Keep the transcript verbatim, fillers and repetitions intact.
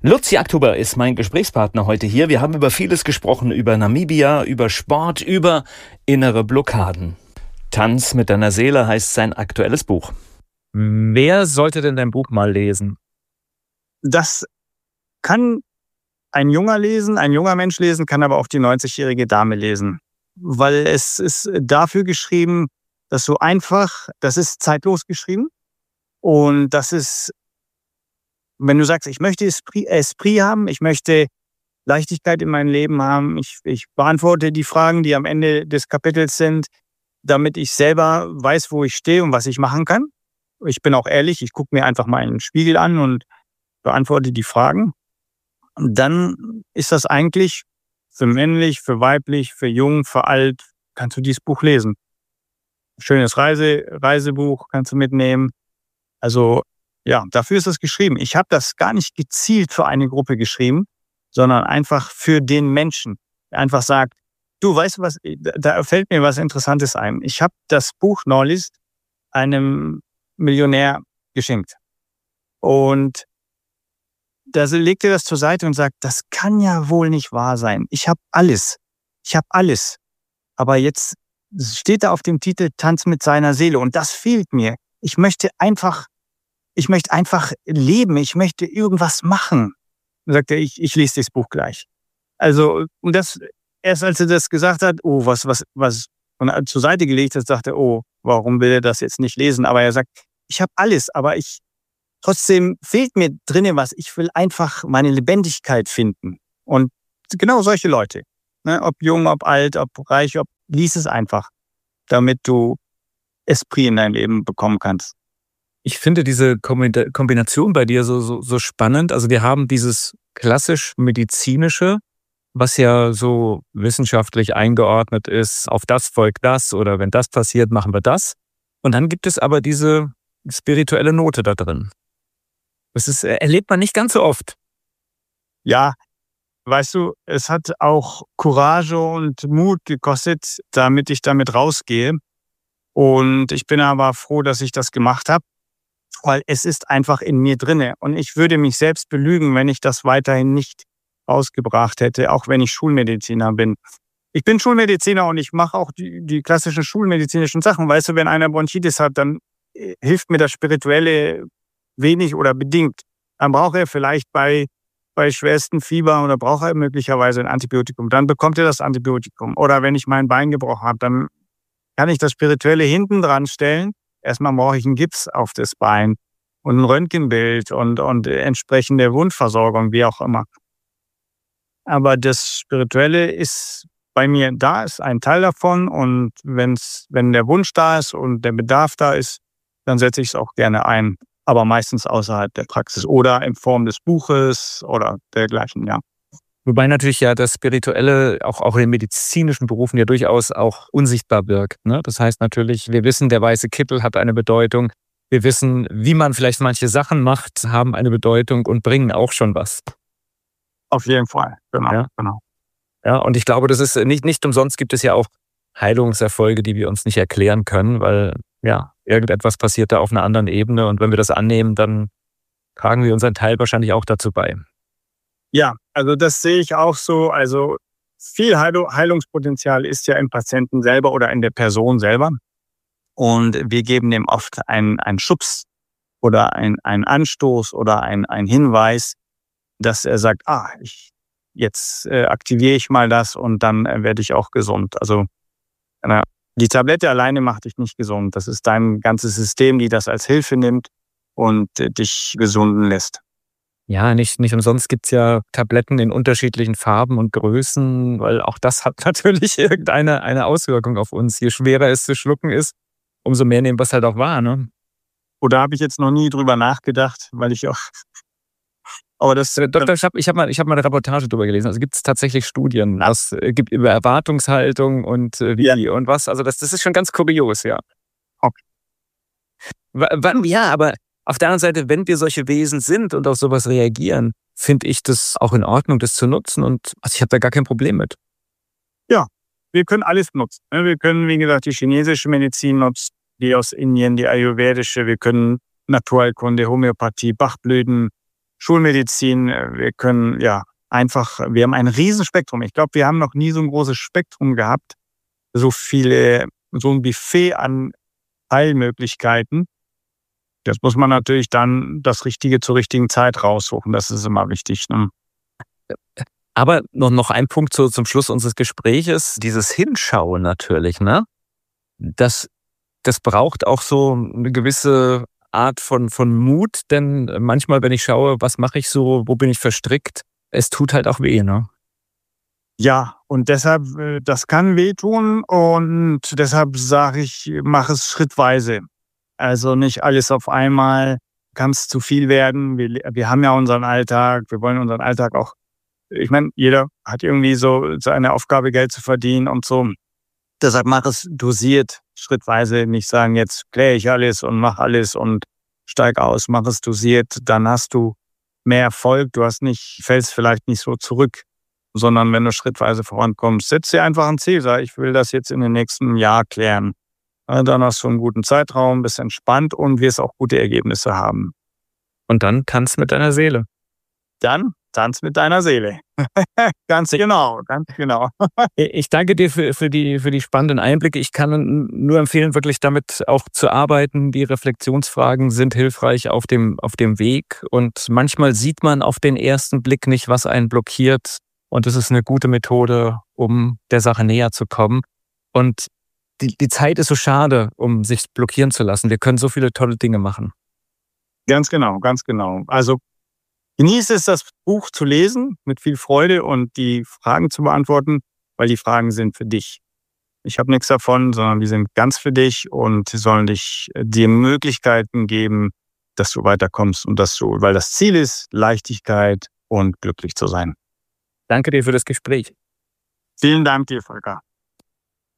Luzi Aktuber ist mein Gesprächspartner heute hier. Wir haben über vieles gesprochen, über Namibia, über Sport, über innere Blockaden. Tanz mit deiner Seele heißt sein aktuelles Buch. Wer sollte denn dein Buch mal lesen? Das kann ein junger lesen, ein junger Mensch lesen, kann aber auch die neunzigjährige Dame lesen. Weil es ist dafür geschrieben, dass du einfach, das ist zeitlos geschrieben. Und das ist, wenn du sagst, ich möchte Esprit, Esprit haben, ich möchte Leichtigkeit in meinem Leben haben, ich, ich beantworte die Fragen, die am Ende des Kapitels sind, damit ich selber weiß, wo ich stehe und was ich machen kann. Ich bin auch ehrlich, ich gucke mir einfach mal einen Spiegel an und beantworte die Fragen. Und dann ist das eigentlich für männlich, für weiblich, für jung, für alt, kannst du dieses Buch lesen. Schönes Reise, Reisebuch kannst du mitnehmen. Also ja, dafür ist es geschrieben. Ich habe das gar nicht gezielt für eine Gruppe geschrieben, sondern einfach für den Menschen, der einfach sagt, du, weißt du was, da fällt mir was Interessantes ein. Ich habe das Buch neulich einem Millionär geschenkt. Und da legt er das zur Seite und sagt, das kann ja wohl nicht wahr sein. Ich habe alles. Ich habe alles. Aber jetzt steht da auf dem Titel Tanz mit seiner Seele und das fehlt mir. Ich möchte einfach, ich möchte einfach leben. Ich möchte irgendwas machen. Dann sagt er, ich, ich lese das Buch gleich. Also, und das, erst als er das gesagt hat, oh, was, was, was von zur Seite gelegt hat, sagte er, oh, warum will er das jetzt nicht lesen? Aber er sagt, ich habe alles, aber ich, trotzdem fehlt mir drinnen was. Ich will einfach meine Lebendigkeit finden. Und genau solche Leute, ne, ob jung, ob alt, ob reich, ob, lies es einfach, damit du Esprit in dein Leben bekommen kannst. Ich finde diese Kombination bei dir so, so, so spannend. Also wir haben dieses klassisch medizinische, was ja so wissenschaftlich eingeordnet ist, auf das folgt das oder wenn das passiert, machen wir das. Und dann gibt es aber diese spirituelle Note da drin. Das ist, erlebt man nicht ganz so oft. Ja, weißt du, es hat auch Courage und Mut gekostet, damit ich damit rausgehe. Und ich bin aber froh, dass ich das gemacht habe, weil es ist einfach in mir drinne. Und ich würde mich selbst belügen, wenn ich das weiterhin nicht rausgebracht hätte, auch wenn ich Schulmediziner bin. Ich bin Schulmediziner und ich mache auch die, die klassischen schulmedizinischen Sachen. Weißt du, wenn einer Bronchitis hat, dann hilft mir das Spirituelle wenig oder bedingt. Dann braucht er vielleicht bei, bei schwerstem Fieber oder braucht er möglicherweise ein Antibiotikum. Dann bekommt er das Antibiotikum. Oder wenn ich mein Bein gebrochen habe, dann kann ich das Spirituelle hinten dran stellen. Erstmal brauche ich einen Gips auf das Bein und ein Röntgenbild und, und entsprechende Wundversorgung, wie auch immer. Aber das Spirituelle ist bei mir da, ist ein Teil davon. Und wenn's, wenn der Wunsch da ist und der Bedarf da ist, dann setze ich es auch gerne ein. Aber meistens außerhalb der Praxis oder in Form des Buches oder dergleichen, ja. Wobei natürlich ja das Spirituelle auch, auch in medizinischen Berufen ja durchaus auch unsichtbar wirkt. Ne? Das heißt natürlich, wir wissen, der weiße Kittel hat eine Bedeutung. Wir wissen, wie man vielleicht manche Sachen macht, haben eine Bedeutung und bringen auch schon was. Auf jeden Fall, genau. Ja, genau. Ja, und ich glaube, das ist nicht, nicht umsonst gibt es ja auch Heilungserfolge, die wir uns nicht erklären können, weil ja, irgendetwas passiert da auf einer anderen Ebene und wenn wir das annehmen, dann tragen wir unseren Teil wahrscheinlich auch dazu bei. Ja, also das sehe ich auch so. Also viel Heilungspotenzial ist ja im Patienten selber oder in der Person selber. Und wir geben dem oft einen, einen Schubs oder einen, einen Anstoß oder einen, einen Hinweis, dass er sagt, ah, ich, jetzt äh, aktiviere ich mal das und dann äh, werde ich auch gesund. Also äh, die Tablette alleine macht dich nicht gesund. Das ist dein ganzes System, die das als Hilfe nimmt und äh, dich gesunden lässt. Ja, nicht, nicht umsonst gibt's ja Tabletten in unterschiedlichen Farben und Größen, weil auch das hat natürlich irgendeine eine Auswirkung auf uns. Je schwerer es zu schlucken ist, umso mehr nehmen wir es halt auch wahr. Ne? Oder habe ich jetzt noch nie drüber nachgedacht, weil ich auch... Aber das, Doktor Schapp, ich habe mal, ich hab mal eine Reportage drüber gelesen. Also gibt es tatsächlich Studien, was äh, gibt über Erwartungshaltung und äh, wie ja. und was. Also das, das ist schon ganz kurios, ja. Okay. W- ja, aber auf der anderen Seite, wenn wir solche Wesen sind und auf sowas reagieren, finde ich das auch in Ordnung, das zu nutzen. Und also ich habe da gar kein Problem mit. Ja, wir können alles nutzen. Wir können, wie gesagt, die chinesische Medizin nutzen, die aus Indien, die ayurvedische. Wir können Naturheilkunde, Homöopathie, Bachblüten, Schulmedizin, wir können ja einfach, wir haben ein Riesenspektrum. Ich glaube, wir haben noch nie so ein großes Spektrum gehabt, so viele, so ein Buffet an Heilmöglichkeiten. Jetzt muss man natürlich dann das Richtige zur richtigen Zeit raussuchen. Das ist immer wichtig. Ne? Aber noch, noch ein Punkt zu, zum Schluss unseres Gespräches. Dieses Hinschauen natürlich, ne? Das, das braucht auch so eine gewisse Art von, von Mut. Denn manchmal, wenn ich schaue, was mache ich so, wo bin ich verstrickt, es tut halt auch weh, ne? Ja, und deshalb, das kann wehtun. Und deshalb sage ich, mach es schrittweise. Also nicht alles auf einmal, kann es zu viel werden. Wir, wir haben ja unseren Alltag, wir wollen unseren Alltag auch, ich meine, jeder hat irgendwie so seine Aufgabe, Geld zu verdienen und so. Deshalb mach es dosiert, schrittweise, nicht sagen, jetzt kläre ich alles und mach alles und steig aus, mach es dosiert, dann hast du mehr Erfolg, du hast nicht, fällst vielleicht nicht so zurück, sondern wenn du schrittweise vorankommst, setz dir einfach ein Ziel, sag, ich will das jetzt in den nächsten Jahr klären. Dann hast du einen guten Zeitraum, bist entspannt und wirst auch gute Ergebnisse haben. Und dann tanz mit deiner Seele. Dann tanz mit deiner Seele. Ganz genau, ganz genau. Ich danke dir für, für, die, für die spannenden Einblicke. Ich kann nur empfehlen, wirklich damit auch zu arbeiten. Die Reflexionsfragen sind hilfreich auf dem, auf dem Weg. Und manchmal sieht man auf den ersten Blick nicht, was einen blockiert. Und es ist eine gute Methode, um der Sache näher zu kommen. Und die, die Zeit ist so schade, um sich blockieren zu lassen. Wir können so viele tolle Dinge machen. Ganz genau, ganz genau. Also genieße es, das Buch zu lesen mit viel Freude und die Fragen zu beantworten, weil die Fragen sind für dich. Ich habe nichts davon, sondern die sind ganz für dich und sie sollen dich dir Möglichkeiten geben, dass du weiterkommst und dass du, weil das Ziel ist, Leichtigkeit und glücklich zu sein. Danke dir für das Gespräch. Vielen Dank dir, Volker.